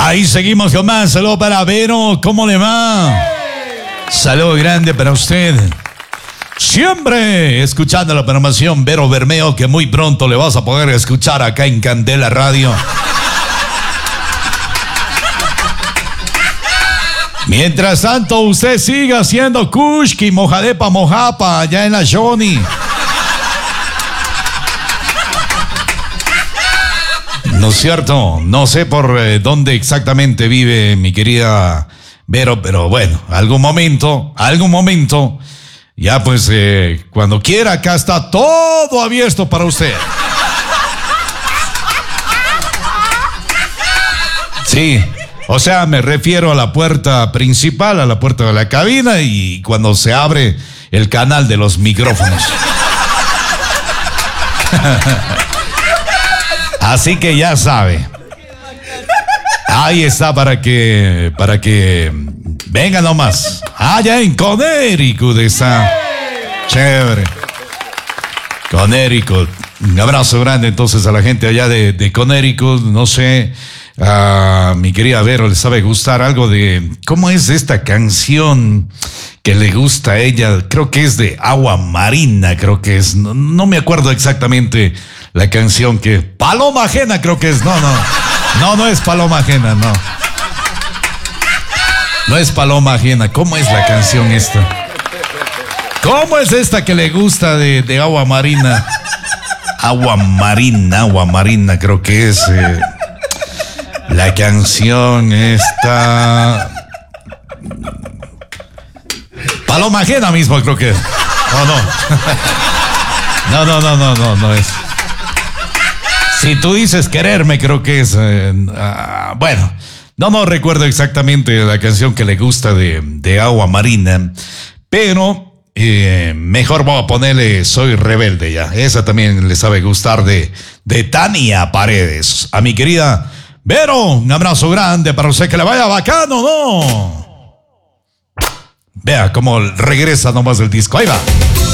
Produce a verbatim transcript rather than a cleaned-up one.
Ahí seguimos con más. Saludos para Vero. ¿Cómo le va? Saludo grande para usted. Siempre escuchando la programación Vero Bermeo, que muy pronto le vas a poder escuchar acá en Candela Radio. Mientras tanto, usted siga haciendo kushki, mojadepa, mojapa, allá en la Johnny. ¿No es cierto? No sé por eh, dónde exactamente vive mi querida Vero, pero bueno, algún momento, algún momento, ya pues eh, cuando quiera, acá está todo abierto para usted. Sí. O sea, me refiero a la puerta principal, a la puerta de la cabina y cuando se abre el canal de los micrófonos. Así que ya sabe. Ahí está para que, para que venga nomás. Allá en Connecticut está. Chévere. Connecticut. Un abrazo grande entonces a la gente allá de, de Connecticut. No sé. A mi querida Vero le sabe gustar algo de... ¿Cómo es esta canción que le gusta a ella? Creo que es de Agua Marina, creo que es. No, no me acuerdo exactamente la canción que... Paloma Ajena creo que es. No, no. No, no es Paloma Ajena, no. No es Paloma Ajena. ¿Cómo es la canción esta? ¿Cómo es esta que le gusta de, de Agua Marina? Agua Marina, Agua Marina creo que es... Eh, La canción está... Paloma Ajena mismo creo que... No, no. No, no, no, no, no, no es. Si tú dices quererme creo que es... Eh, uh, bueno, no, no recuerdo exactamente la canción que le gusta de, de Agua Marina, pero eh, mejor voy a ponerle Soy Rebelde ya. Esa también le sabe gustar de, de Tania Paredes. A mi querida... Vero, un abrazo grande para usted, que le vaya bacano, ¿no? Vea cómo regresa nomás el disco, ahí va.